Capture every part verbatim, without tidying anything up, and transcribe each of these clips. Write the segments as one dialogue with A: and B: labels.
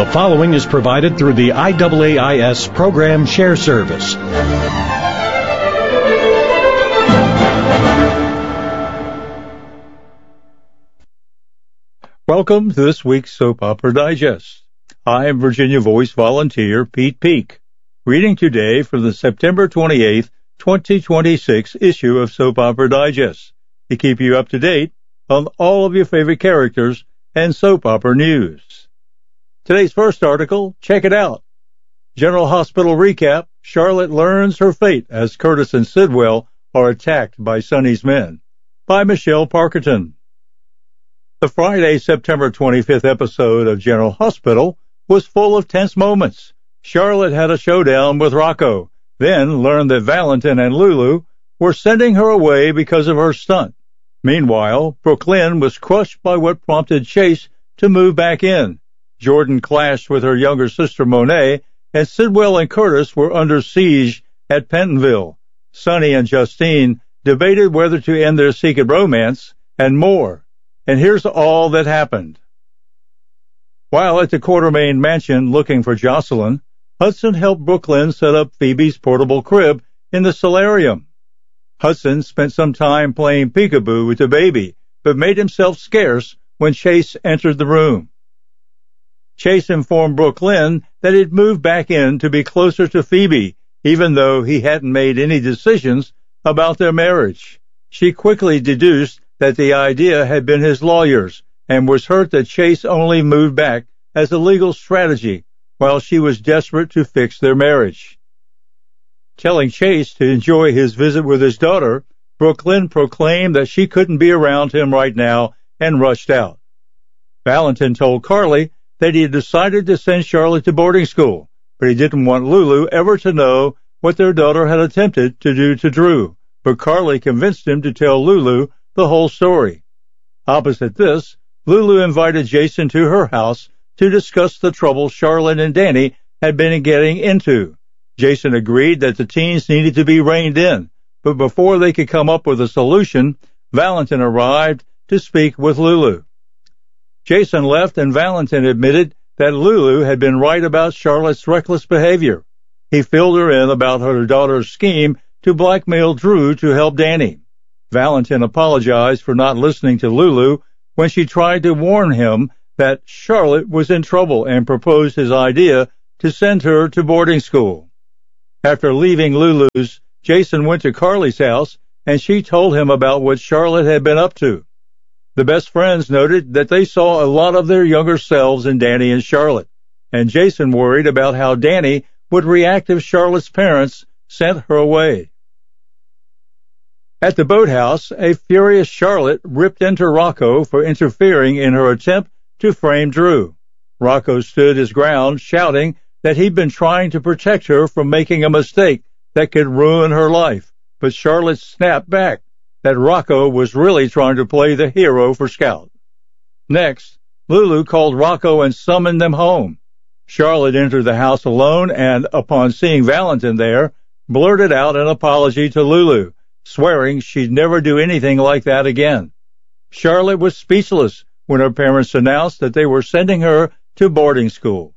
A: The following is provided through the I A A I S Program Share Service.
B: Welcome to this week's Soap Opera Digest. I am Virginia Voice volunteer Pete Peak, reading today from the September twenty-eighth, twenty twenty-six issue of Soap Opera Digest to keep you up to date on all of your favorite characters and soap opera news. Today's first article, check it out. General Hospital recap, Charlotte learns her fate as Curtis and Sidwell are attacked by Sonny's men, by Michelle Parkerton. The Friday, September twenty-fifth episode of General Hospital was full of tense moments. Charlotte had a showdown with Rocco, then learned that Valentin and Lulu were sending her away because of her stunt. Meanwhile, Brooklyn was crushed by what prompted Chase to move back in. Jordan clashed with her younger sister Monet, and Sidwell and Curtis were under siege at Pentonville. Sonny and Justine debated whether to end their secret romance, and more. And here's all that happened. While at the Quartermaine mansion looking for Jocelyn, Hudson helped Brooklyn set up Phoebe's portable crib in the solarium. Hudson spent some time playing peekaboo with the baby, but made himself scarce when Chase entered the room. Chase informed Brooklyn that he'd moved back in to be closer to Phoebe, even though he hadn't made any decisions about their marriage. She quickly deduced that the idea had been his lawyer's, and was hurt that Chase only moved back as a legal strategy while she was desperate to fix their marriage. Telling Chase to enjoy his visit with his daughter, Brooklyn proclaimed that she couldn't be around him right now and rushed out. Valentin told Carly that he had decided to send Charlotte to boarding school, but he didn't want Lulu ever to know what their daughter had attempted to do to Drew, but Carly convinced him to tell Lulu the whole story. Opposite this, Lulu invited Jason to her house to discuss the trouble Charlotte and Danny had been getting into. Jason agreed that the teens needed to be reined in, but before they could come up with a solution, Valentin arrived to speak with Lulu. Jason left, and Valentin admitted that Lulu had been right about Charlotte's reckless behavior. He filled her in about her daughter's scheme to blackmail Drew to help Danny. Valentin apologized for not listening to Lulu when she tried to warn him that Charlotte was in trouble and proposed his idea to send her to boarding school. After leaving Lulu's, Jason went to Carly's house, and she told him about what Charlotte had been up to. The best friends noted that they saw a lot of their younger selves in Danny and Charlotte, and Jason worried about how Danny would react if Charlotte's parents sent her away. At the boathouse, a furious Charlotte ripped into Rocco for interfering in her attempt to frame Drew. Rocco stood his ground, shouting that he'd been trying to protect her from making a mistake that could ruin her life, but Charlotte snapped back that Rocco was really trying to play the hero for Scout. Next, Lulu called Rocco and summoned them home. Charlotte entered the house alone and, upon seeing Valentin there, blurted out an apology to Lulu, swearing she'd never do anything like that again. Charlotte was speechless when her parents announced that they were sending her to boarding school.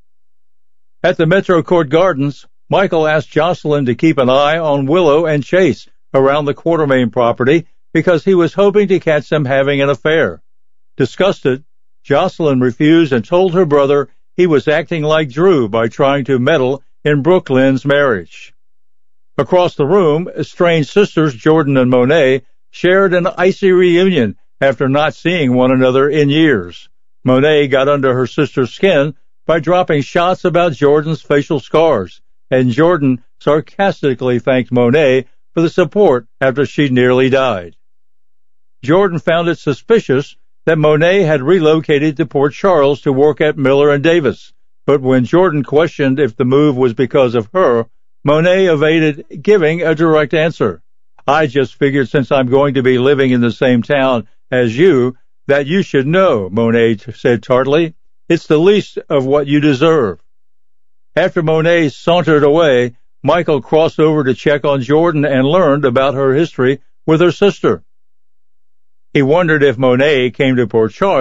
B: At the Metro Court Gardens, Michael asked Jocelyn to keep an eye on Willow and Chase around the Quartermaine property because he was hoping to catch them having an affair. Disgusted, Jocelyn refused and told her brother he was acting like Drew by trying to meddle in Brooklyn's marriage. Across the room, estranged sisters Jordan and Monet shared an icy reunion after not seeing one another in years. Monet got under her sister's skin by dropping shots about Jordan's facial scars, and Jordan sarcastically thanked Monet for the support after she nearly died. Jordan found it suspicious that Monet had relocated to Port Charles to work at Miller and Davis, but when Jordan questioned if the move was because of her, Monet evaded giving a direct answer. I just figured since I'm going to be living in the same town as you, that you should know, Monet said tartly. It's the least of what you deserve. After Monet sauntered away, Michael crossed over to check on Jordan and learned about her history with her sister. He wondered if Monet came to Port Charles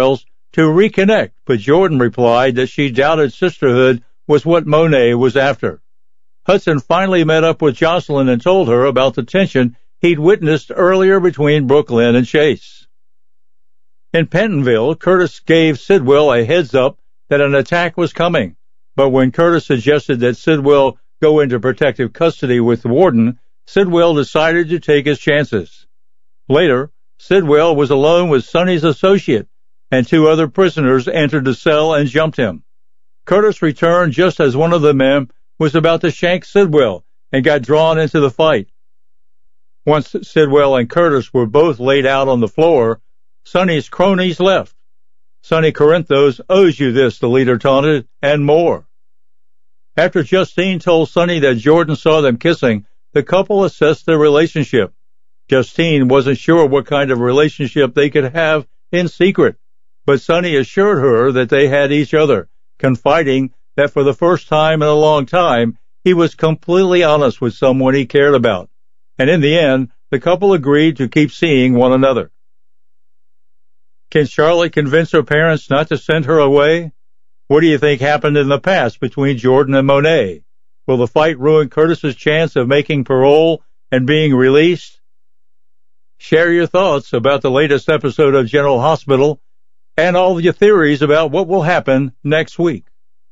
B: to reconnect, but Jordan replied that she doubted sisterhood was what Monet was after. Hudson finally met up with Jocelyn and told her about the tension he'd witnessed earlier between Brooklyn and Chase. In Pentonville, Curtis gave Sidwell a heads up that an attack was coming, but when Curtis suggested that Sidwell go into protective custody with the warden, Sidwell decided to take his chances. Later, Sidwell was alone with Sonny's associate, and two other prisoners entered the cell and jumped him. Curtis returned just as one of the men was about to shank Sidwell and got drawn into the fight. Once Sidwell and Curtis were both laid out on the floor, Sonny's cronies left. Sonny Corinthos owes you this, the leader taunted, and more. After Justine told Sonny that Jordan saw them kissing, the couple assessed their relationship. Justine wasn't sure what kind of relationship they could have in secret, but Sonny assured her that they had each other, confiding that for the first time in a long time, he was completely honest with someone he cared about. And in the end, the couple agreed to keep seeing one another. Can Charlotte convince her parents not to send her away? What do you think happened in the past between Jordan and Monet? Will the fight ruin Curtis's chance of making parole and being released? Share your thoughts about the latest episode of General Hospital and all of your theories about what will happen next week.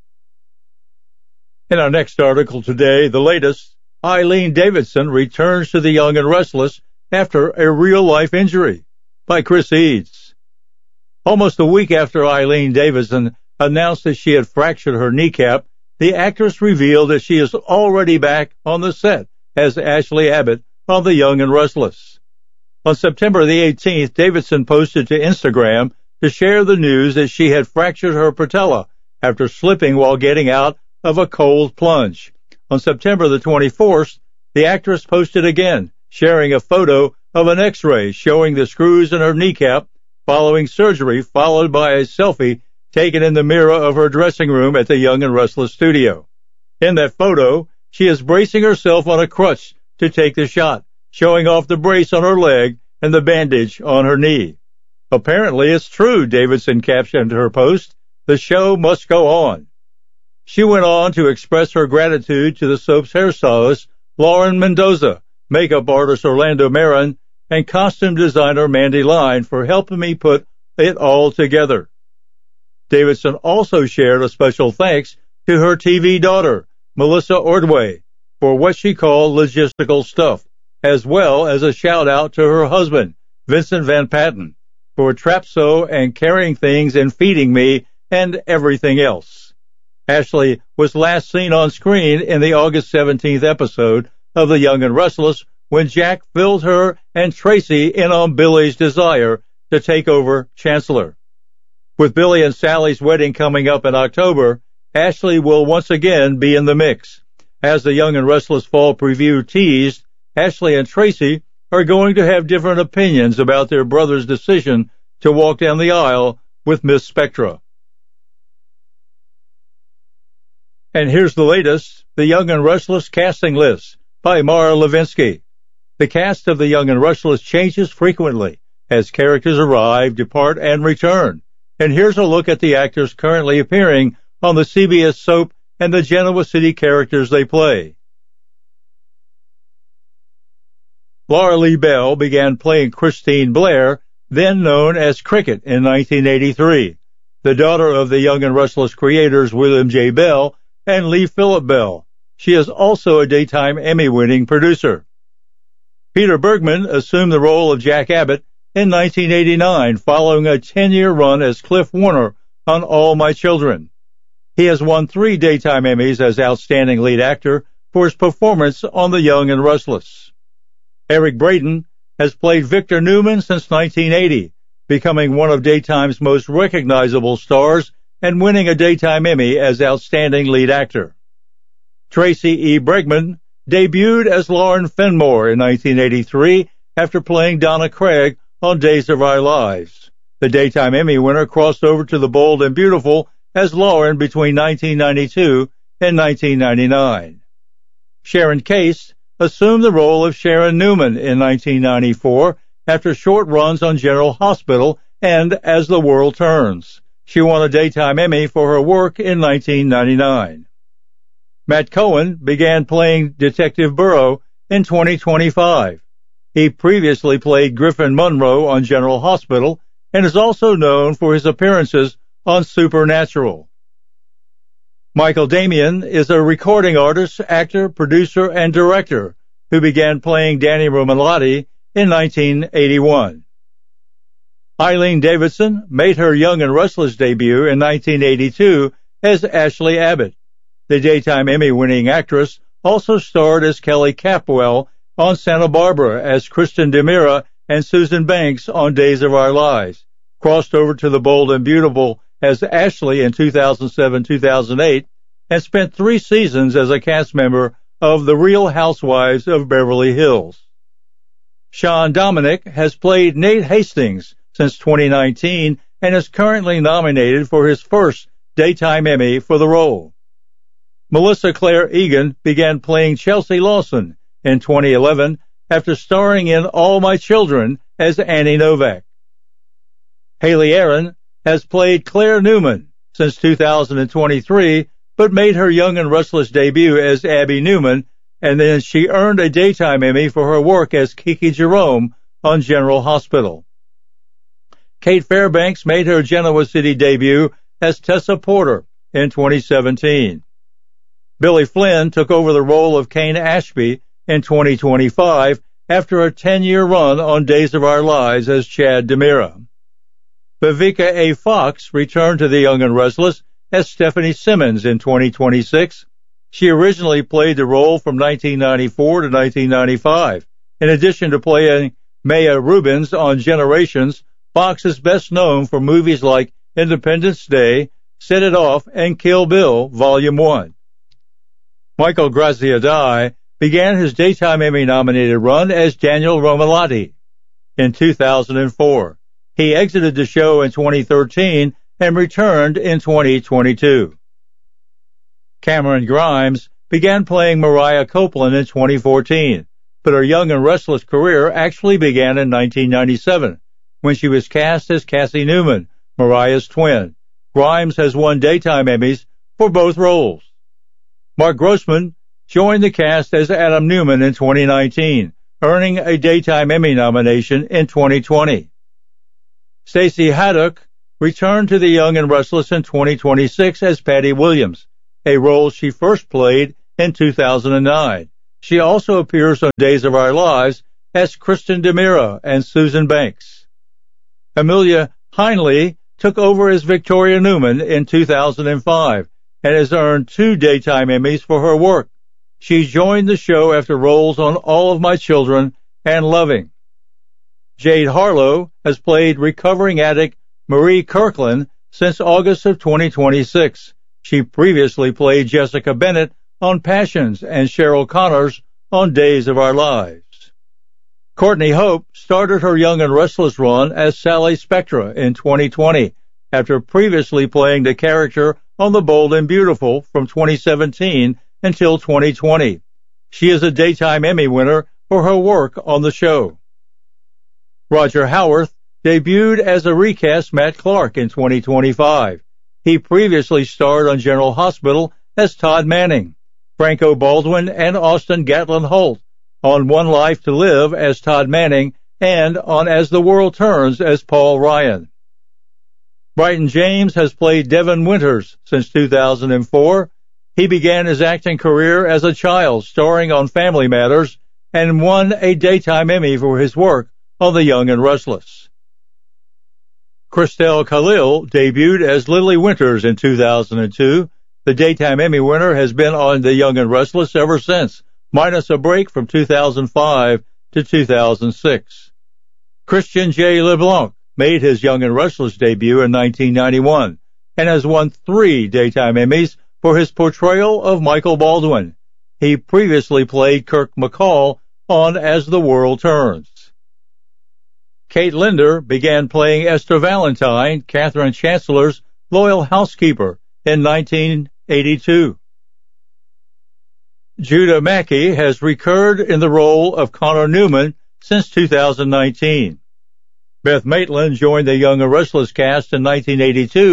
B: In our next article today, the latest, Eileen Davidson returns to The Young and Restless after a real-life injury, by Chris Eads. Almost a week after Eileen Davidson announced that she had fractured her kneecap, the actress revealed that she is already back on the set as Ashley Abbott on The Young and Restless. On September the eighteenth, Davidson posted to Instagram to share the news that she had fractured her patella after slipping while getting out of a cold plunge. On September the twenty-fourth, the actress posted again, sharing a photo of an x-ray showing the screws in her kneecap following surgery, followed by a selfie taken in the mirror of her dressing room at the Young and Restless studio. In that photo, she is bracing herself on a crutch to take the shot, showing off the brace on her leg and the bandage on her knee. Apparently it's true, Davidson captioned her post. The show must go on. She went on to express her gratitude to the soap's hairstylist, Lauren Mendoza, makeup artist Orlando Marin, and costume designer Mandy Line for helping me put it all together. Davidson also shared a special thanks to her T V daughter, Melissa Ordway, for what she called logistical stuff, as well as a shout-out to her husband, Vincent Van Patten, for trapso and carrying things and feeding me and everything else. Ashley was last seen on screen in the August seventeenth episode of The Young and Restless when Jack filled her and Tracy in on Billy's desire to take over Chancellor. With Billy and Sally's wedding coming up in October, Ashley will once again be in the mix. As The Young and Restless fall preview teased, Ashley and Tracy are going to have different opinions about their brother's decision to walk down the aisle with Miss Spectra. And here's the latest, The Young and Restless casting list by Mara Levinsky. The cast of The Young and Restless changes frequently as characters arrive, depart, and return. And here's a look at the actors currently appearing on the C B S soap and the Genoa City characters they play. Laura Lee Bell began playing Christine Blair, then known as Cricket, in nineteen eighty-three, the daughter of the Young and Restless creators William J. Bell and Lee Phillip Bell. She is also a daytime Emmy-winning producer. Peter Bergman assumed the role of Jack Abbott in nineteen eighty-nine, following a ten-year run as Cliff Warner on All My Children. He has won three daytime Emmys as Outstanding Lead Actor for his performance on The Young and Restless. Eric Braeden has played Victor Newman since nineteen eighty, becoming one of daytime's most recognizable stars and winning a daytime Emmy as Outstanding Lead Actor. Tracy E. Bregman debuted as Lauren Fenmore in nineteen eighty-three after playing Donna Craig on Days of Our Lives. The daytime Emmy winner crossed over to The Bold and Beautiful as Lauren between nineteen ninety-two and nineteen ninety-nine. Sharon Case assumed the role of Sharon Newman in nineteen ninety-four after short runs on General Hospital and As the World Turns. She won a Daytime Emmy for her work in nineteen ninety-nine. Matt Cohen began playing Detective Burrow in twenty twenty-five. He previously played Griffin Monroe on General Hospital and is also known for his appearances on Supernatural. Michael Damian is a recording artist, actor, producer, and director who began playing Danny Romalotti in nineteen eighty-one. Eileen Davidson made her Young and Restless debut in nineteen eighty-two as Ashley Abbott. The Daytime Emmy-winning actress also starred as Kelly Capwell on Santa Barbara as Kristen DeMira and Susan Banks on Days of Our Lives, crossed over to The Bold and Beautiful as Ashley in two thousand seven to two thousand eight, and spent three seasons as a cast member of The Real Housewives of Beverly Hills. Sean Dominic has played Nate Hastings since twenty nineteen and is currently nominated for his first Daytime Emmy for the role. Melissa Claire Egan began playing Chelsea Lawson in twenty eleven after starring in All My Children as Annie Novak. Haley Aaron has played Claire Newman since two thousand twenty-three, but made her Young and Restless debut as Abby Newman, and then she earned a Daytime Emmy for her work as Kiki Jerome on General Hospital. Kate Fairbanks made her Genoa City debut as Tessa Porter in twenty seventeen. Billy Flynn took over the role of Kane Ashby in twenty twenty-five after a ten-year run on Days of Our Lives as Chad DeMira. Vivica A. Fox returned to the Young and Restless as Stephanie Simmons in twenty twenty-six. She originally played the role from nineteen ninety-four to nineteen ninety-five. In addition to playing Maya Rubins on Generations, Fox is best known for movies like Independence Day, Set It Off, and Kill Bill, Volume one. Michael Graziadei began his Daytime Emmy-nominated run as Daniel Romalotti in two thousand four. He exited the show in twenty thirteen and returned in twenty twenty-two. Cameron Grimes began playing Mariah Copeland in twenty fourteen, but her Young and Restless career actually began in nineteen ninety-seven, when she was cast as Cassie Newman, Mariah's twin. Grimes has won Daytime Emmys for both roles. Mark Grossman joined the cast as Adam Newman in twenty nineteen, earning a Daytime Emmy nomination in twenty twenty. Stacey Haddock returned to the Young and Restless in twenty twenty-six as Patty Williams, a role she first played in two thousand nine. She also appears on Days of Our Lives as Kristen DeMira and Susan Banks. Amelia Heinle took over as Victoria Newman in two thousand five and has earned two Daytime Emmys for her work. She joined the show after roles on All of My Children and Loving. Jade Harlow has played recovering addict Marie Kirkland since August of twenty twenty-six. She previously played Jessica Bennett on Passions and Cheryl Connors on Days of Our Lives. Courtney Hope started her Young and Restless run as Sally Spectra in twenty twenty, after previously playing the character on The Bold and Beautiful from twenty seventeen until twenty twenty. She is a Daytime Emmy winner for her work on the show. Roger Howarth debuted as a recast Matt Clark in twenty twenty-five. He previously starred on General Hospital as Todd Manning, Franco Baldwin and Austin Gatlin Holt on One Life to Live as Todd Manning, and on As the World Turns as Paul Ryan. Bryton James has played Devin Winters since two thousand four. He began his acting career as a child, starring on Family Matters, and won a Daytime Emmy for his work on The Young and Restless. Christelle Khalil debuted as Lily Winters in two thousand two. The Daytime Emmy winner has been on The Young and Restless ever since, minus a break from two thousand five to two thousand six. Christian J. LeBlanc made his Young and Restless debut in nineteen ninety-one and has won three Daytime Emmys for his portrayal of Michael Baldwin. He previously played Kirk McCall on As the World Turns. Kate Linder began playing Esther Valentine, Catherine Chancellor's loyal housekeeper, in nineteen eighty-two. Judah Mackey has recurred in the role of Connor Newman since two thousand nineteen. Beth Maitland joined the Young and Restless cast in nineteen eighty-two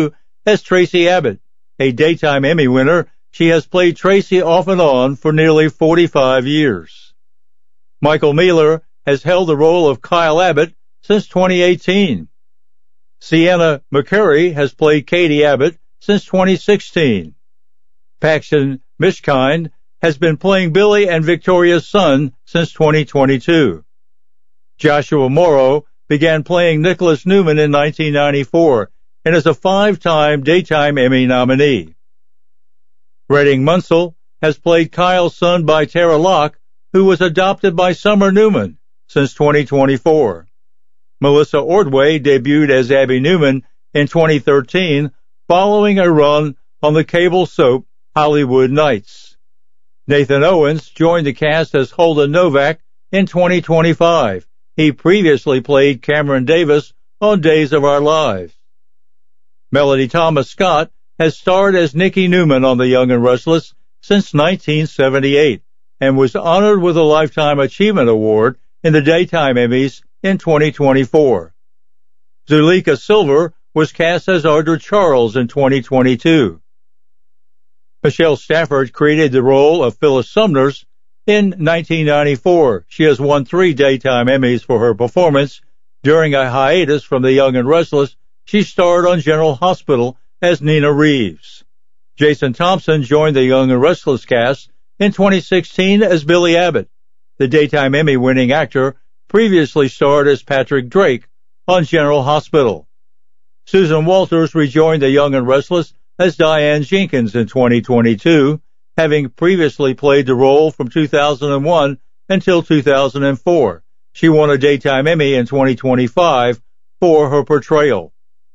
B: as Tracy Abbott. A Daytime Emmy winner, she has played Tracy off and on for nearly forty-five years. Michael Mealer has held the role of Kyle Abbott since twenty eighteen. Sienna McCurry has played Katie Abbott since twenty sixteen. Paxton Mishkind has been playing Billy and Victoria's son since twenty twenty-two. Joshua Morrow began playing Nicholas Newman in nineteen ninety-four and is a five-time Daytime Emmy nominee. Redding Munsell has played Kyle's son by Tara Locke, who was adopted by Summer Newman, since twenty twenty-four. Melissa Ordway debuted as Abby Newman in twenty thirteen, following a run on the cable soap Hollywood Nights. Nathan Owens joined the cast as Holden Novak in twenty twenty-five. He previously played Cameron Davis on Days of Our Lives. Melody Thomas Scott has starred as Nikki Newman on The Young and Restless since nineteen seventy-eight and was honored with a Lifetime Achievement Award in the Daytime Emmys in twenty twenty-four. Zuleika Silver was cast as Audra Charles in twenty twenty-two. Michelle Stafford created the role of Phyllis Sumners in nineteen ninety-four. She has won three Daytime Emmys for her performance. During a hiatus from The Young and Restless, she starred on General Hospital as Nina Reeves. Jason Thompson joined the Young and Restless cast in twenty sixteen as Billy Abbott. The Daytime Emmy-winning actor previously starred as Patrick Drake on General Hospital. Susan Walters rejoined the Young and Restless as Diane Jenkins in twenty twenty-two, having previously played the role from two thousand one until two thousand four. She won a Daytime Emmy in twenty twenty-five for her portrayal.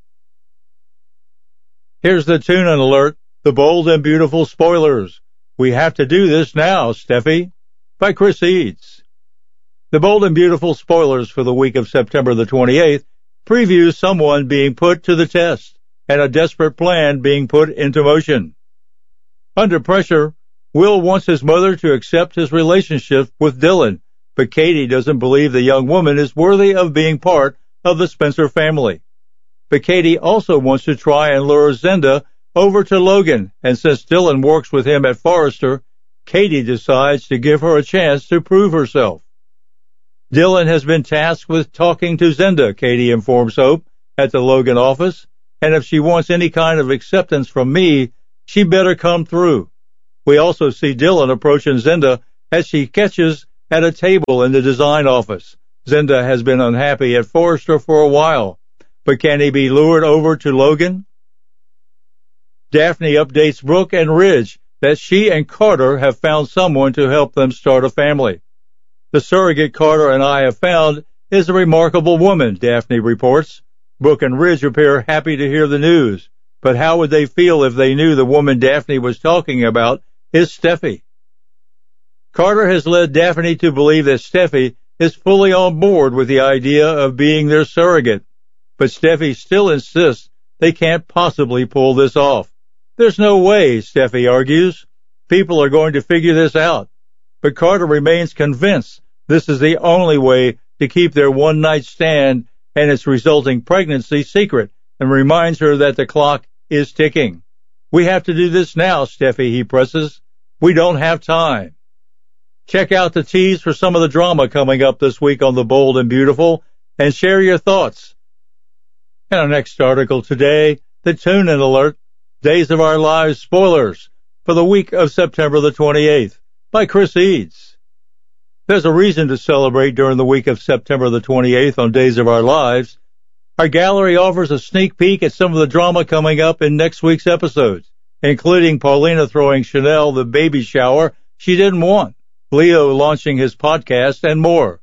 B: Here's the tune-in alert, the bold and beautiful spoilers. We have to do this now, Steffi, by Chris Eads. The bold and beautiful spoilers for the week of September the twenty-eighth previews someone being put to the test and a desperate plan being put into motion. Under pressure, Will wants his mother to accept his relationship with Dylan, but Katie doesn't believe the young woman is worthy of being part of the Spencer family. But Katie also wants to try and lure Zenda over to Logan, and since Dylan works with him at Forrester, Katie decides to give her a chance to prove herself. Dylan has been tasked with talking to Zenda, Katie informs Hope at the Logan office, and if she wants any kind of acceptance from me, she better come through. We also see Dylan approaching Zenda as she catches at a table in the design office. Zenda has been unhappy at Forrester for a while, but can he be lured over to Logan? Daphne updates Brooke and Ridge that she and Carter have found someone to help them start a family. The surrogate Carter and I have found is a remarkable woman, Daphne reports. Brooke and Ridge appear happy to hear the news, but how would they feel if they knew the woman Daphne was talking about is Steffi? Carter has led Daphne to believe that Steffi is fully on board with the idea of being their surrogate, but Steffi still insists they can't possibly pull this off. There's no way, Steffi argues. People are going to figure this out. But Carter remains convinced this is the only way to keep their one-night stand and its resulting pregnancy secret, and reminds her that the clock is ticking. We have to do this now, Steffi, he presses. We don't have time. Check out the tease for some of the drama coming up this week on The Bold and Beautiful, and share your thoughts. In our next article today, the tune-in alert, Days of Our Lives spoilers for the week of September the twenty-eighth by Chris Eads. There's a reason to celebrate during the week of September the twenty-eighth on Days of Our Lives. Our gallery offers a sneak peek at some of the drama coming up in next week's episodes, including Paulina throwing Chanel the baby shower she didn't want, Leo launching his podcast, and more.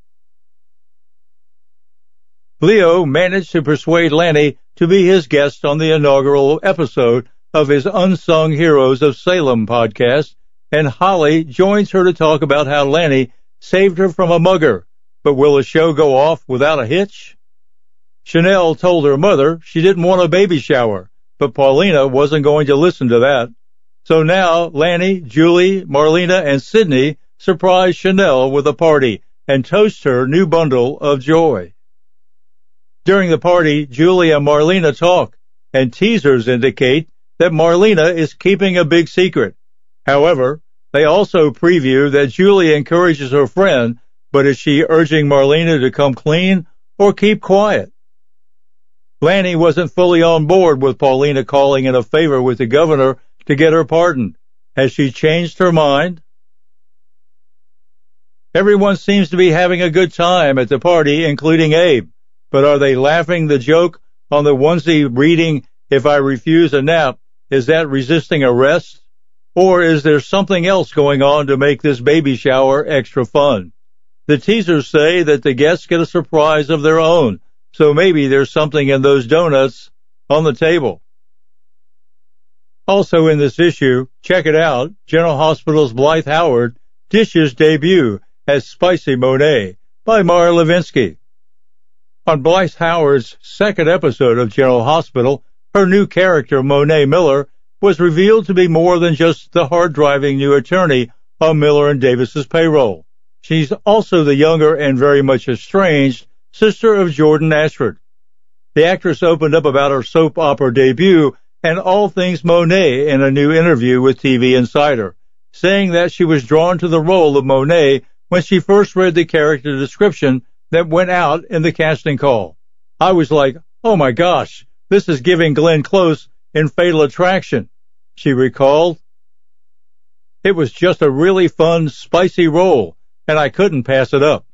B: Leo managed to persuade Lanny to be his guest on the inaugural episode of his Unsung Heroes of Salem podcast, and Holly joins her to talk about how Lanny saved her from a mugger. But will the show go off without a hitch? Chanel told her mother she didn't want a baby shower, but Paulina wasn't going to listen to that. So now Lanny, Julie, Marlena, and Sydney surprise Chanel with a party and toast her new bundle of joy. During the party, Julie and Marlena talk, and teasers indicate that Marlena is keeping a big secret. However, they also preview that Julie encourages her friend, but is she urging Marlena to come clean or keep quiet? Lanny wasn't fully on board with Paulina calling in a favor with the governor to get her pardoned. Has she changed her mind? Everyone seems to be having a good time at the party, including Abe. But are they laughing the joke on the onesie reading, "If I refuse a nap, is that resisting arrest?" Or is there something else going on to make this baby shower extra fun? The teasers say that the guests get a surprise of their own, so maybe there's something in those donuts on the table. Also in this issue, check it out, General Hospital's Blythe Howard dishes debut as Spicy Monet by Mara Levinsky. On Blythe Howard's second episode of General Hospital, her new character, Monet Miller, was revealed to be more than just the hard-driving new attorney on Miller and Davis's payroll. She's also the younger and very much estranged sister of Jordan Ashford. The actress opened up about her soap opera debut and all things Monet in a new interview with T V Insider, saying that she was drawn to the role of Monet when she first read the character description that went out in the casting call. I was like, oh my gosh, this is giving Glenn Close in Fatal Attraction, she recalled. It was just a really fun, spicy role, and I couldn't pass it up.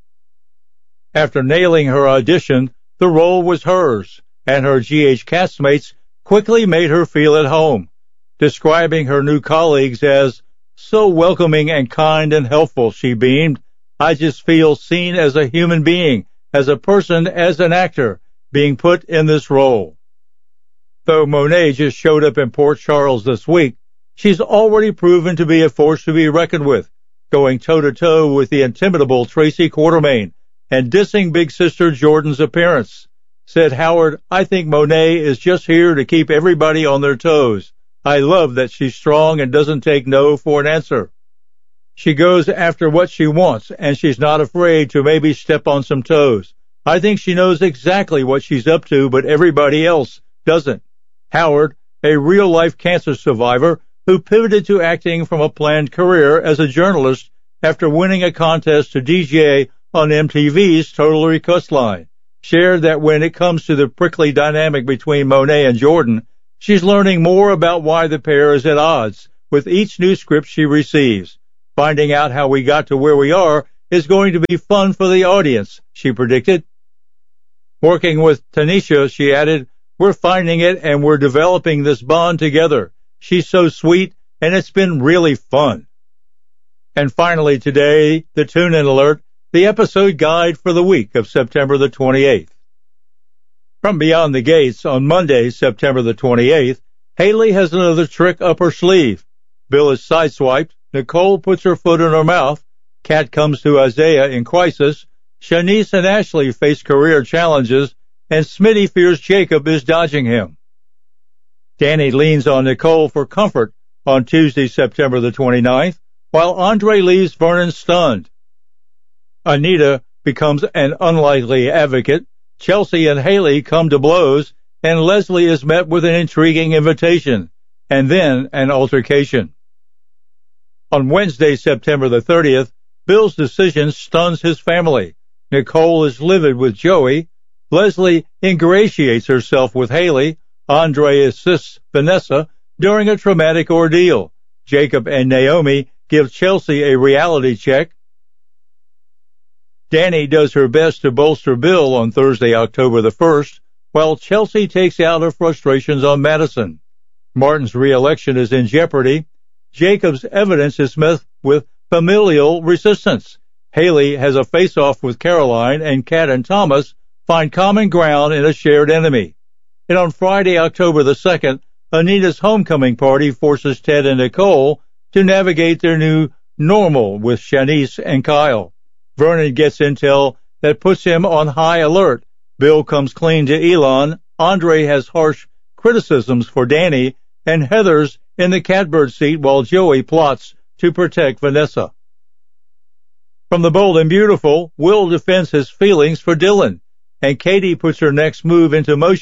B: After nailing her audition, the role was hers, and her G H castmates quickly made her feel at home, describing her new colleagues as so welcoming and kind and helpful, she beamed. I just feel seen as a human being, as a person, as an actor, being put in this role. Though Monet just showed up in Port Charles this week, she's already proven to be a force to be reckoned with, going toe-to-toe with the intimidable Tracy Quartermain and dissing Big Sister Jordan's appearance. Said Howard, I think Monet is just here to keep everybody on their toes. I love that she's strong and doesn't take no for an answer. She goes after what she wants, and she's not afraid to maybe step on some toes. I think she knows exactly what she's up to, but everybody else doesn't. Howard, a real-life cancer survivor who pivoted to acting from a planned career as a journalist after winning a contest to D J on M T V's Total Request Line, shared that when it comes to the prickly dynamic between Monet and Jordan, she's learning more about why the pair is at odds with each new script she receives. Finding out how we got to where we are is going to be fun for the audience, she predicted. Working with Tanisha, she added, we're finding it and we're developing this bond together. She's so sweet and it's been really fun. And finally today, the tune-in alert, the episode guide for the week of September the twenty-eighth. From Beyond the Gates on Monday, September the twenty-eighth, Haley has another trick up her sleeve. Bill is sideswiped, Nicole puts her foot in her mouth, Kat comes to Isaiah in crisis, Shanice and Ashley face career challenges, and Smitty fears Jacob is dodging him. Danny leans on Nicole for comfort on Tuesday, September the twenty-ninth, while Andre leaves Vernon stunned. Anita becomes an unlikely advocate, Chelsea and Haley come to blows, and Leslie is met with an intriguing invitation, and then an altercation. On Wednesday, September the thirtieth, Bill's decision stuns his family. Nicole is livid with Joey, Leslie ingratiates herself with Haley, Andre assists Vanessa during a traumatic ordeal. Jacob and Naomi give Chelsea a reality check. Danny does her best to bolster Bill on Thursday, October the first, while Chelsea takes out her frustrations on Madison. Martin's re-election is in jeopardy. Jacob's evidence is met with familial resistance. Haley has a face-off with Caroline, and Kat and Thomas find common ground in a shared enemy. And on Friday, October the second, Anita's homecoming party forces Ted and Nicole to navigate their new normal with Shanice and Kyle. Vernon gets intel that puts him on high alert. Bill comes clean to Elon. Andre has harsh criticisms for Danny, and Heather's in the catbird seat while Joey plots to protect Vanessa. From The Bold and Beautiful, Will defends his feelings for Dylan, and Katie puts her next move into motion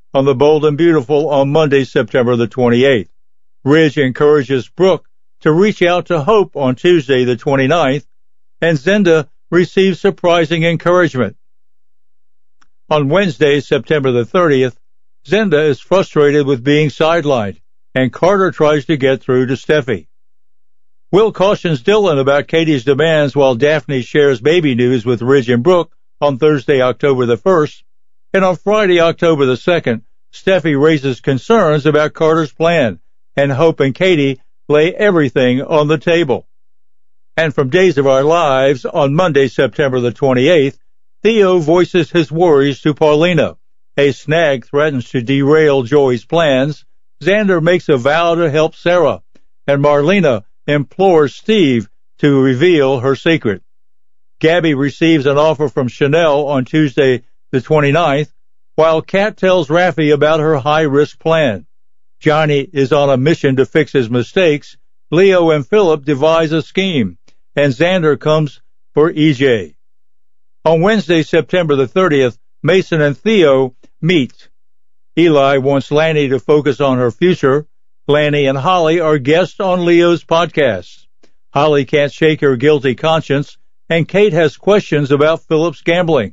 B: on The Bold and Beautiful on Monday, September the twenty-eighth. Ridge encourages Brooke to reach out to Hope on Tuesday the twenty-ninth, and Zenda receives surprising encouragement. On Wednesday, September the thirtieth, Zenda is frustrated with being sidelined, and Carter tries to get through to Steffi. Will cautions Dylan about Katie's demands while Daphne shares baby news with Ridge and Brooke on Thursday, October the first, and on Friday, October the second, Steffi raises concerns about Carter's plan, and Hope and Katie lay everything on the table. And from Days of Our Lives, on Monday, September the twenty-eighth, Theo voices his worries to Paulina. A snag threatens to derail Joey's plans. Xander makes a vow to help Sarah, and Marlena implores Steve to reveal her secret. Gabby receives an offer from Chanel on Tuesday the twenty-ninth, while Kat tells Raffi about her high-risk plan. Johnny is on a mission to fix his mistakes. Leo and Philip devise a scheme, and Xander comes for E J. On Wednesday, September the thirtieth, Mason and Theo meet. Eli wants Lanny to focus on her future. Lanny and Holly are guests on Leo's podcast. Holly can't shake her guilty conscience, and Kate has questions about Philip's gambling.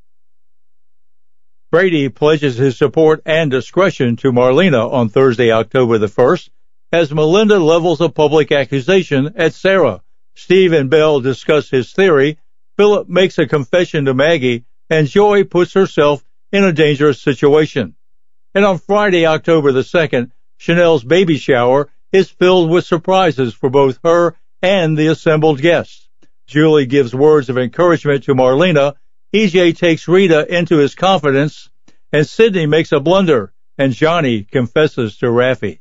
B: Brady pledges his support and discretion to Marlena on Thursday, October the first, as Melinda levels a public accusation at Sarah. Steve and Belle discuss his theory. Philip makes a confession to Maggie, and Joy puts herself in a dangerous situation. And on Friday, October the second, Chanel's baby shower is filled with surprises for both her and the assembled guests. Julie gives words of encouragement to Marlena. E J takes Rita into his confidence, and Sydney makes a blunder, and Johnny confesses to Raffi.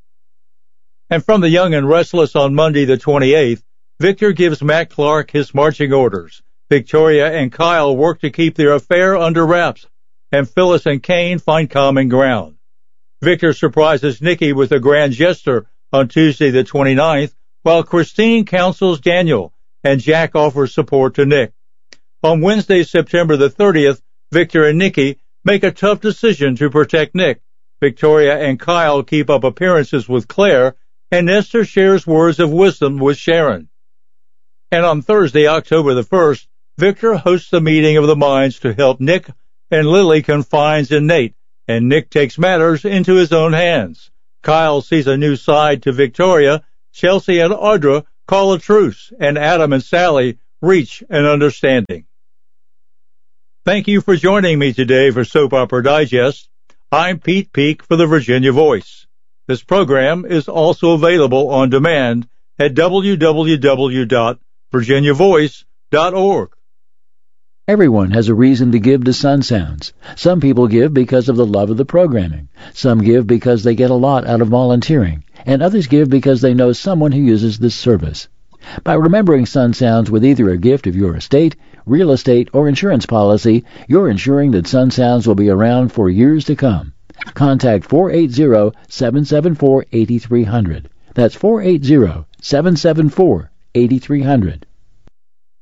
B: And from The Young and Restless on Monday the twenty-eighth, Victor gives Matt Clark his marching orders. Victoria and Kyle work to keep their affair under wraps, and Phyllis and Kane find common ground. Victor surprises Nikki with a grand gesture on Tuesday the twenty-ninth, while Christine counsels Daniel, and Jack offers support to Nick. On Wednesday, September the thirtieth, Victor and Nikki make a tough decision to protect Nick. Victoria and Kyle keep up appearances with Claire, and Esther shares words of wisdom with Sharon. And on Thursday, October the first, Victor hosts a meeting of the minds to help Nick, and Lily confides in Nate, and Nick takes matters into his own hands. Kyle sees a new side to Victoria. Chelsea and Audra call a truce, and Adam and Sally reach an understanding. Thank you for joining me today for Soap Opera Digest. I'm Pete Peak for the Virginia Voice. This program is also available on demand at w w w dot virginia voice dot org.
C: Everyone has a reason to give to Sun Sounds. Some people give because of the love of the programming. Some give because they get a lot out of volunteering. And others give because they know someone who uses this service. By remembering Sun Sounds with either a gift of your estate, real estate, or insurance policy, you're ensuring that Sun Sounds will be around for years to come. Contact four eight zero, seven seven four, eight three zero zero. That's four eight zero, seven seven four, eight three zero zero.